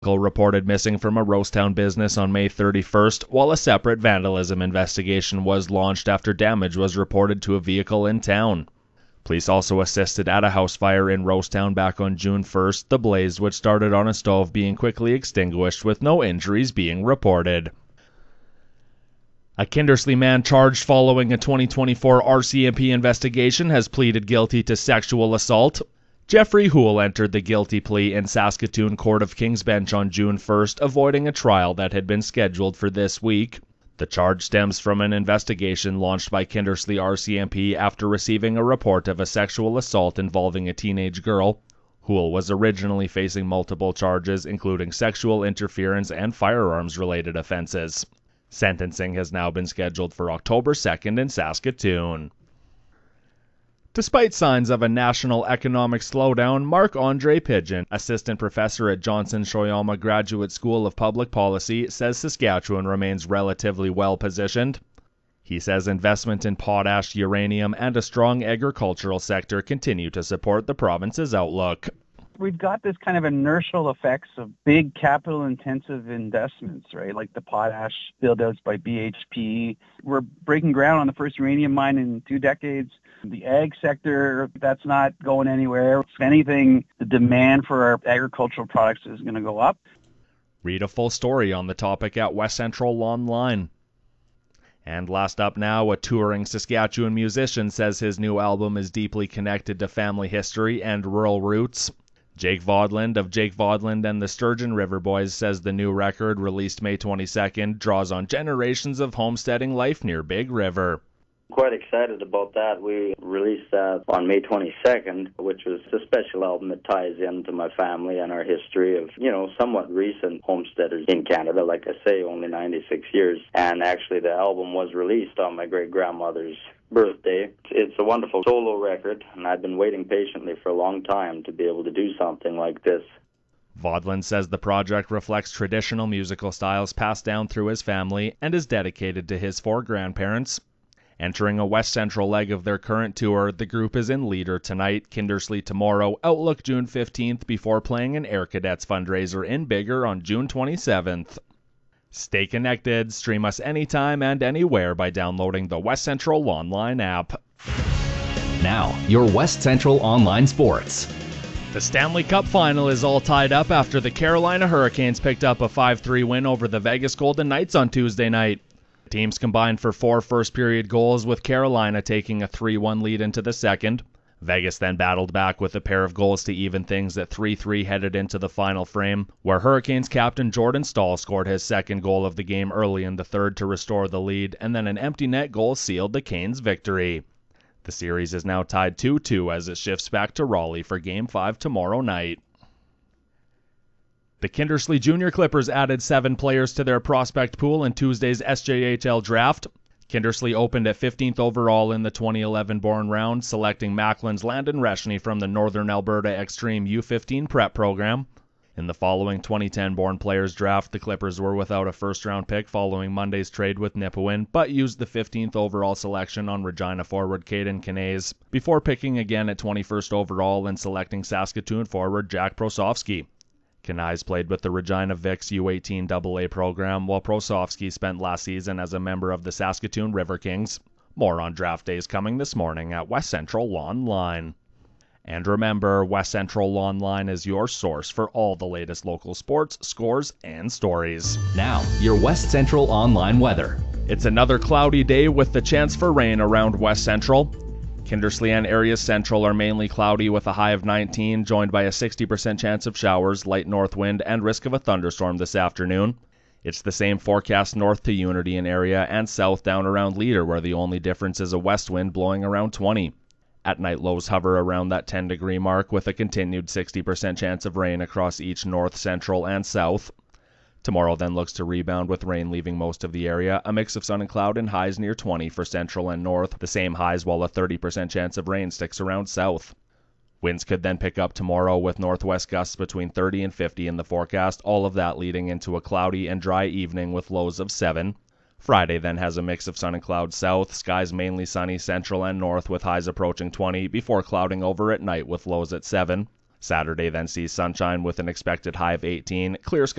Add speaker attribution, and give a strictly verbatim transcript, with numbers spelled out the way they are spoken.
Speaker 1: Reported missing from a Rosetown business on May thirty-first, while a separate vandalism investigation was launched after damage was reported to a vehicle in town. Police also assisted at a house fire in Rosetown back on June first, the blaze, which started on a stove, being quickly extinguished with no injuries being reported. A Kindersley man charged following a twenty twenty-four R C M P investigation has pleaded guilty to sexual assault. Jeffrey Houle entered the guilty plea in Saskatoon Court of King's Bench on June first, avoiding a trial that had been scheduled for this week. The charge stems from an investigation launched by Kindersley R C M P after receiving a report of a sexual assault involving a teenage girl. Houle was originally facing multiple charges, including sexual interference and firearms-related offenses. Sentencing has now been scheduled for October second in Saskatoon. Despite signs of a national economic slowdown, Marc-Andre Pidgeon, assistant professor at Johnson Shoyama Graduate School of Public Policy, says Saskatchewan remains relatively well positioned. He says investment in potash, uranium, and a strong agricultural sector continue to support the province's outlook.
Speaker 2: We've got this kind of inertial effects of big capital-intensive investments, right? Like the potash build-outs by B H P. We're breaking ground on the first uranium mine in two decades. The ag sector, that's not going anywhere. If anything, the demand for our agricultural products is going to go up.
Speaker 1: Read a full story on the topic at West Central Online. And last up now, a touring Saskatchewan musician says his new album is deeply connected to family history and rural roots. Jake Vodland of Jake Vodland and the Sturgeon River Boys says the new record, released May twenty-second, draws on generations of homesteading life near Big River.
Speaker 3: Quite excited about that. We released that on May twenty-second, which was a special album that ties into my family and our history of, you know, somewhat recent homesteaders in Canada. Like I say, only ninety-six years. And actually the album was released on my great-grandmother's birthday. It's a wonderful solo record, and I've been waiting patiently for a long time to be able to do something like this.
Speaker 1: Vodland says the project reflects traditional musical styles passed down through his family and is dedicated to his four grandparents. Entering a West Central leg of their current tour, the group is in Leader tonight, Kindersley tomorrow, Outlook June fifteenth, before playing an Air Cadets fundraiser in Biggar on June twenty-seventh. Stay connected, stream us anytime and anywhere by downloading the West Central Online app.
Speaker 4: Now, your West Central Online Sports.
Speaker 1: The Stanley Cup Final is all tied up after the Carolina Hurricanes picked up a five three win over the Vegas Golden Knights on Tuesday night. Teams combined for four first-period goals, with Carolina taking a three one lead into the second. Vegas then battled back with a pair of goals to even things at three three headed into the final frame, where Hurricanes captain Jordan Staal scored his second goal of the game early in the third to restore the lead, and then an empty net goal sealed the Canes' victory. The series is now tied two two as it shifts back to Raleigh for Game five tomorrow night. The Kindersley Junior Clippers added seven players to their prospect pool in Tuesday's S J H L draft. Kindersley opened at fifteenth overall in the twenty eleven Born round, selecting Macklin's Landon Reshney from the Northern Alberta Extreme U fifteen prep program. In the following twenty ten Born Players draft, the Clippers were without a first-round pick following Monday's trade with Nipawin, but used the fifteenth overall selection on Regina forward Caden Kanays, before picking again at twenty-first overall and selecting Saskatoon forward Jack Prosofsky. Kanays played with the Regina Vics U eighteen double A program, while Prosofsky spent last season as a member of the Saskatoon River Kings. More on draft days coming this morning at West Central Online. And remember, West Central Online is your source for all the latest local sports, scores, and stories.
Speaker 4: Now, your West Central Online weather.
Speaker 1: It's another cloudy day with the chance for rain around West Central. Kindersley and areas central are mainly cloudy with a high of nineteen, joined by a sixty percent chance of showers, light north wind, and risk of a thunderstorm this afternoon. It's the same forecast north to Unity and area and south down around Leader, where the only difference is a west wind blowing around twenty. At night, lows hover around that ten degree mark with a continued sixty percent chance of rain across each north, central, and south. Tomorrow then looks to rebound with rain leaving most of the area, a mix of sun and cloud and highs near twenty for central and north, the same highs while a thirty percent chance of rain sticks around south. Winds could then pick up tomorrow with northwest gusts between thirty and fifty in the forecast, all of that leading into a cloudy and dry evening with lows of seven. Friday then has a mix of sun and cloud south, skies mainly sunny central and north with highs approaching twenty before clouding over at night with lows at seven. Saturday then sees sunshine with an expected high of eighteen, clear skies